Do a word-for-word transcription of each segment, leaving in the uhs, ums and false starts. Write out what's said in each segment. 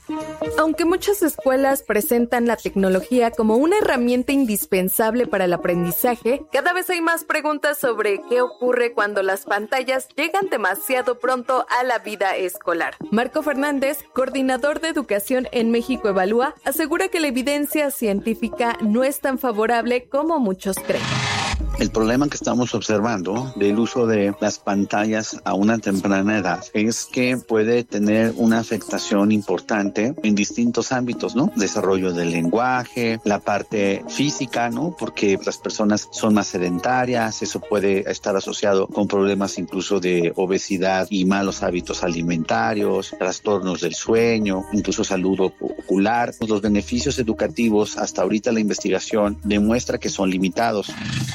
Aunque muchas escuelas presentan la tecnología como una herramienta indispensable para el aprendizaje, cada vez hay más preguntas sobre qué ocurre cuando las pantallas llegan demasiado pronto a la vida escolar. Marco Fernández, coordinador de educación en México Evalúa, asegura que la evidencia científica no es tan favorable como muchos creen. El problema que estamos observando del uso de las pantallas a una temprana edad es que puede tener una afectación importante en distintos ámbitos, ¿no? Desarrollo del lenguaje, la parte física, ¿no? Porque las personas son más sedentarias, eso puede estar asociado con problemas incluso de obesidad y malos hábitos alimentarios, trastornos del sueño, incluso salud ocular. Los beneficios educativos, hasta ahorita la investigación demuestra que son limitados.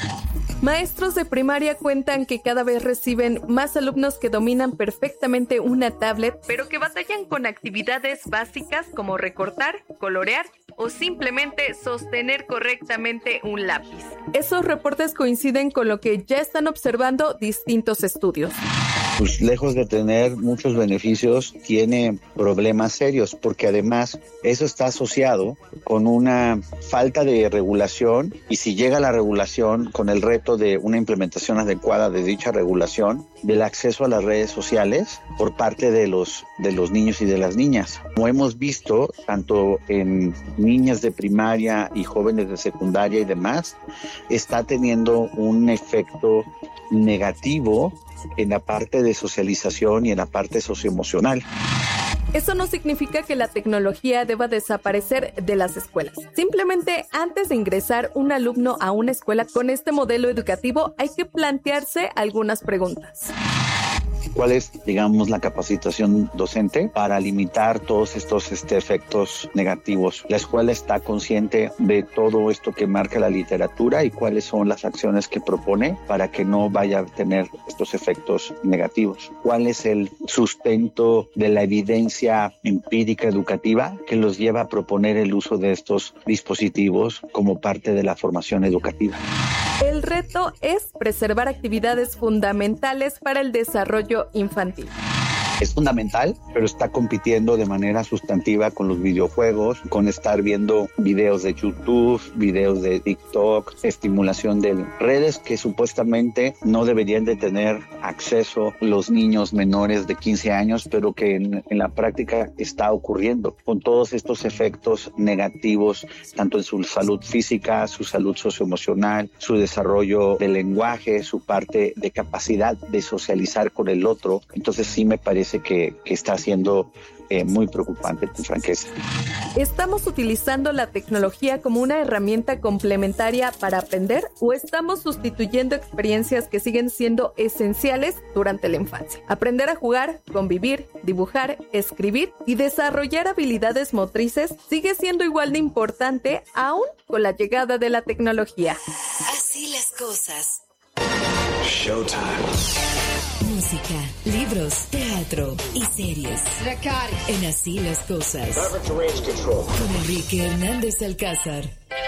Maestros de primaria cuentan que cada vez reciben más alumnos que dominan perfectamente una tablet, pero que batallan con actividades básicas como recortar, colorear o simplemente sostener correctamente un lápiz. Esos reportes coinciden con lo que ya están observando distintos estudios. Pues lejos de tener muchos beneficios, tiene problemas serios, porque además eso está asociado con una falta de regulación, y si llega la regulación, con el reto de una implementación adecuada de dicha regulación, del acceso a las redes sociales por parte de los, de los niños y de las niñas. Como hemos visto, tanto en niñas de primaria y jóvenes de secundaria y demás, está teniendo un efecto negativo en la parte de socialización y en la parte socioemocional. Eso no significa que la tecnología deba desaparecer de las escuelas. Simplemente, antes de ingresar un alumno a una escuela con este modelo educativo, hay que plantearse algunas preguntas. ¿Cuál es, digamos, la capacitación docente para limitar todos estos este, efectos negativos? La escuela está consciente de todo esto que marca la literatura y cuáles son las acciones que propone para que no vaya a tener estos efectos negativos. ¿Cuál es el sustento de la evidencia empírica educativa que los lleva a proponer el uso de estos dispositivos como parte de la formación educativa? El reto es preservar actividades fundamentales para el desarrollo infantil. Es fundamental, pero está compitiendo de manera sustantiva con los videojuegos, con estar viendo videos de YouTube, videos de TikTok, estimulación de redes que supuestamente no deberían de tener acceso los niños menores de quince años, pero que en, en la práctica está ocurriendo, con todos estos efectos negativos, tanto en su salud física, su salud socioemocional, su desarrollo del lenguaje, su parte de capacidad de socializar con el otro. Entonces sí me parece Que, que está siendo eh, muy preocupante, con franqueza. ¿Estamos utilizando la tecnología como una herramienta complementaria para aprender o estamos sustituyendo experiencias que siguen siendo esenciales durante la infancia? Aprender a jugar, convivir, dibujar, escribir y desarrollar habilidades motrices sigue siendo igual de importante aún con la llegada de la tecnología. Así las cosas. Showtime. Música, libros, teatro y series. En Así las cosas. Con Enrique Hernández Alcázar.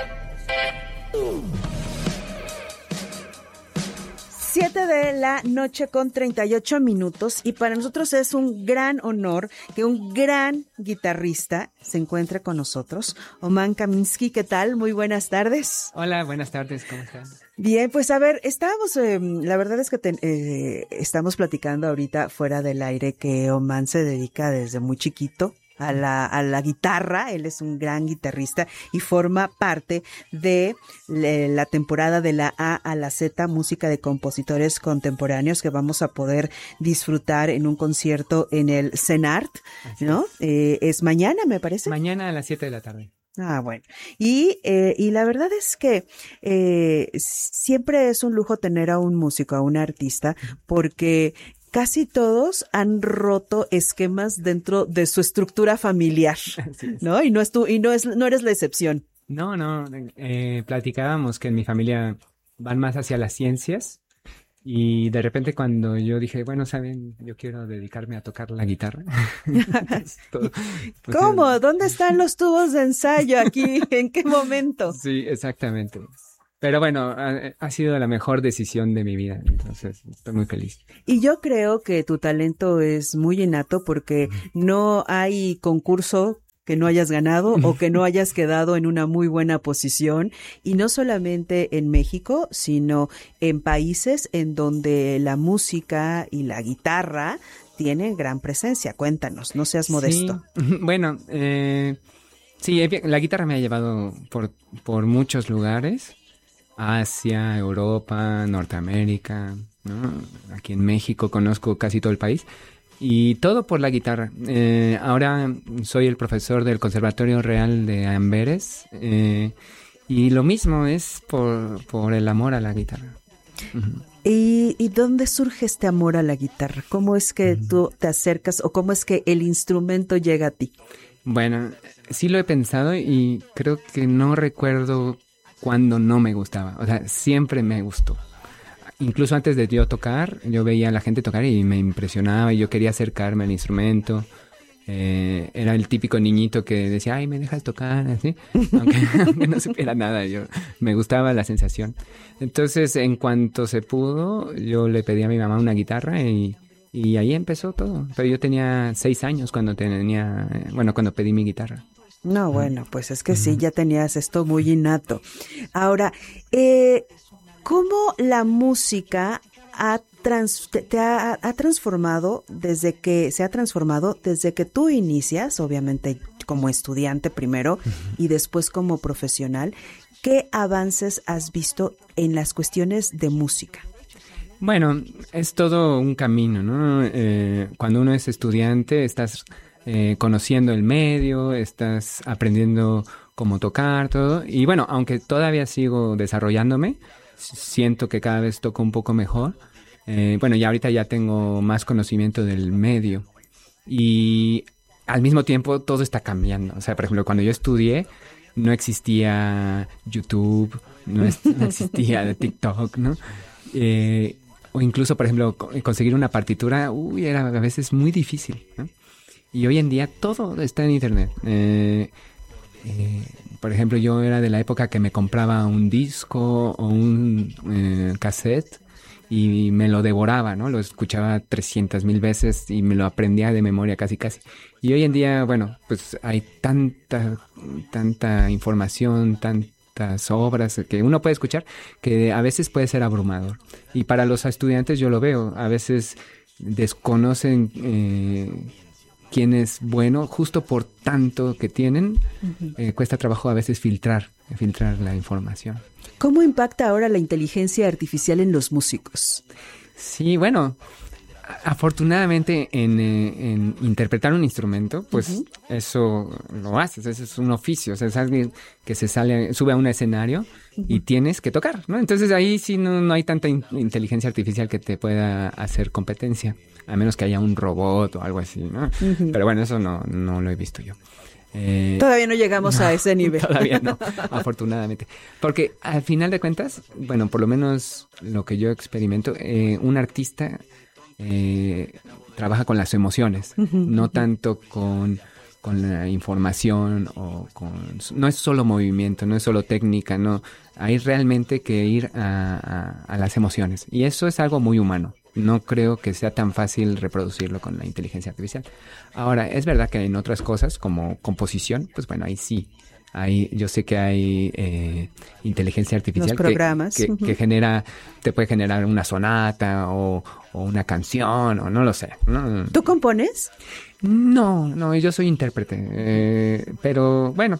Siete de la noche con treinta y ocho minutos, y para nosotros es un gran honor que un gran guitarrista se encuentre con nosotros. Oman Kaminsky, ¿qué tal? Muy buenas tardes. Hola, buenas tardes, ¿cómo están? Bien, pues a ver, estábamos, eh, la verdad es que te, eh, estamos platicando ahorita fuera del aire que Oman se dedica desde muy chiquito a la, a la guitarra. Él es un gran guitarrista y forma parte de la temporada de la A a la Z, música de compositores contemporáneos, que vamos a poder disfrutar en un concierto en el CENART, ¿no? Eh, es mañana, me parece. Mañana a las siete de la tarde. Ah, bueno. Y, eh, y la verdad es que eh, siempre es un lujo tener a un músico, a un artista, porque casi todos han roto esquemas dentro de su estructura familiar, ¿no? Y no es tú, y no es, no eres la excepción. No, no, eh, platicábamos que en mi familia van más hacia las ciencias, y de repente cuando yo dije, bueno, saben, yo quiero dedicarme a tocar la guitarra. Todo, pues, ¿cómo? eh, ¿Dónde están los tubos de ensayo aquí? ¿En qué momento? Sí, exactamente. Pero bueno, ha, ha sido la mejor decisión de mi vida, entonces estoy muy feliz. Y yo creo que tu talento es muy innato, porque no hay concurso que no hayas ganado o que no hayas quedado en una muy buena posición, y no solamente en México, sino en países en donde la música y la guitarra tienen gran presencia. Cuéntanos, no seas modesto. Sí. Bueno, eh, sí, la guitarra me ha llevado por, por muchos lugares, Asia, Europa, Norteamérica, ¿no? Aquí en México conozco casi todo el país. Y todo por la guitarra. Eh, ahora soy el profesor del Conservatorio Real de Amberes. Eh, y lo mismo es por, por el amor a la guitarra. Uh-huh. ¿Y, ¿Y dónde surge este amor a la guitarra? ¿Cómo es que uh-huh. tú te acercas o cómo es que el instrumento llega a ti? Bueno, sí lo he pensado y creo que no recuerdo cuándo no me gustaba. O sea, siempre me gustó. Incluso antes de yo tocar, yo veía a la gente tocar y me impresionaba y yo quería acercarme al instrumento. Eh, era el típico niñito que decía, ay, ¿me dejas tocar? Así, aunque, aunque no supiera nada, yo me gustaba la sensación. Entonces, en cuanto se pudo, yo le pedí a mi mamá una guitarra y, y ahí empezó todo. Pero yo tenía seis años cuando tenía, bueno, cuando pedí mi guitarra. No, bueno, pues es que sí, ya tenías esto muy innato. Ahora, eh... ¿cómo la música ha, trans, te, te ha, ha transformado desde que se ha transformado desde que tú inicias, obviamente como estudiante primero uh-huh. y después como profesional? ¿Qué avances has visto en las cuestiones de música? Bueno, es todo un camino, ¿no? Eh, cuando uno es estudiante, estás eh, conociendo el medio, estás aprendiendo cómo tocar, todo. Y bueno, aunque todavía sigo desarrollándome, siento que cada vez toco un poco mejor. Eh, bueno, ya ahorita ya tengo más conocimiento del medio. Y al mismo tiempo todo está cambiando. O sea, por ejemplo, cuando yo estudié, no existía YouTube, no, es, no existía TikTok, ¿no? Eh, o incluso, por ejemplo, conseguir una partitura, uy, era a veces muy difícil, ¿no? Y hoy en día todo está en internet. Eh, eh, por ejemplo, yo era de la época que me compraba un disco o un eh, cassette y me lo devoraba, ¿no? Lo escuchaba trescientas mil veces y me lo aprendía de memoria casi casi. Y hoy en día, bueno, pues hay tanta, tanta información, tantas obras que uno puede escuchar que a veces puede ser abrumador. Y para los estudiantes yo lo veo, a veces desconocen eh, quién es bueno, justo por tanto que tienen, uh-huh. eh, cuesta trabajo a veces filtrar, filtrar la información. ¿Cómo impacta ahora la inteligencia artificial en los músicos? Sí, bueno, afortunadamente en, eh, en interpretar un instrumento, pues uh-huh. eso lo haces, eso es un oficio, o sea, es alguien que se sale, sube a un escenario uh-huh. y tienes que tocar, ¿no? Entonces ahí sí no, no hay tanta in- inteligencia artificial que te pueda hacer competencia, a menos que haya un robot o algo así, ¿no? Uh-huh. Pero bueno, eso no, no lo he visto yo. Eh, todavía no llegamos no, a ese nivel. Todavía no, afortunadamente. Porque al final de cuentas, bueno, por lo menos lo que yo experimento, eh, un artista eh, trabaja con las emociones, uh-huh. no tanto con, con la información o con... No es solo movimiento, no es solo técnica, no. Hay realmente que ir a, a, a las emociones. Y eso es algo muy humano. No creo que sea tan fácil reproducirlo con la inteligencia artificial. Ahora, es verdad que en otras cosas, como composición, pues bueno, ahí sí. Hay, yo sé que hay eh, inteligencia artificial Los programas. Que, que, uh-huh. que genera, te puede generar una sonata o, o una canción, o no lo sé, ¿no? ¿Tú compones? No, no, yo soy intérprete. Eh, pero bueno,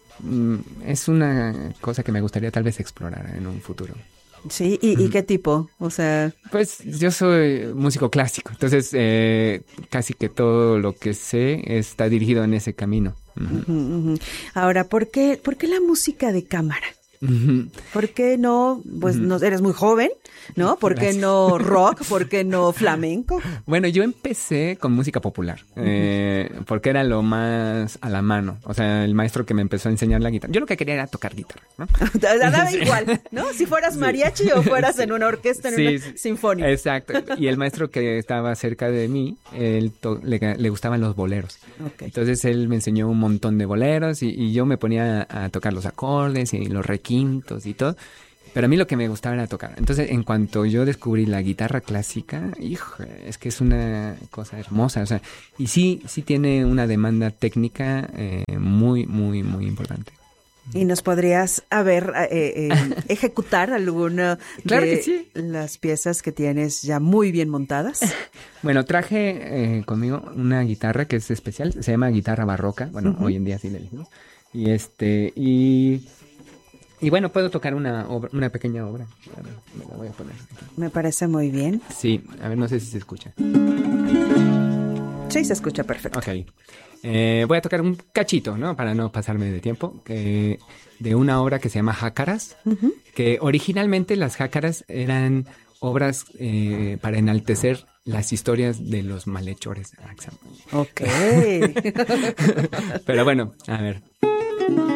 es una cosa que me gustaría tal vez explorar en un futuro. Sí, ¿y, y qué tipo? O sea... Pues yo soy músico clásico, entonces eh, casi que todo lo que sé está dirigido en ese camino. Uh-huh. Uh-huh, uh-huh. Ahora, ¿por qué, ¿por qué la música de cámara? Uh-huh. ¿Por qué no? Pues uh-huh. no eres muy joven, ¿no? ¿Por qué no rock? ¿Por qué no flamenco? Bueno, yo empecé con música popular, uh-huh. eh, porque era lo más a la mano. O sea, el maestro que me empezó a enseñar la guitarra. Yo lo que quería era tocar guitarra, ¿no? Daba igual, ¿no? Si fueras mariachi sí. o fueras en una orquesta, en sí, una sí. sinfónica. Exacto. Y el maestro que estaba cerca de mí, él to- le, le gustaban los boleros. Okay. Entonces él me enseñó un montón de boleros y, y yo me ponía a, a tocar los acordes y los requintos y todo. Pero a mí lo que me gustaba era tocar. Entonces, en cuanto yo descubrí la guitarra clásica, hijo, es que es una cosa hermosa. O sea, y sí, sí tiene una demanda técnica eh, muy, muy, muy importante. ¿Y nos podrías, a ver, eh, eh, ejecutar alguna claro de que sí. las piezas que tienes ya muy bien montadas? Bueno, traje eh, conmigo una guitarra que es especial, se llama guitarra barroca. Bueno, uh-huh. hoy en día así le decimos. Y este, y... Y bueno, puedo tocar una obra, una pequeña obra. A ver, me la voy a poner aquí. Me parece muy bien. Sí, a ver, no sé si se escucha. Sí, se escucha perfecto. Ok. Eh, voy a tocar un cachito, ¿no? Para no pasarme de tiempo. Eh, de una obra que se llama Jácaras. Uh-huh. Que originalmente las jácaras eran obras eh, para enaltecer las historias de los malhechores. Ok. Pero bueno, a ver.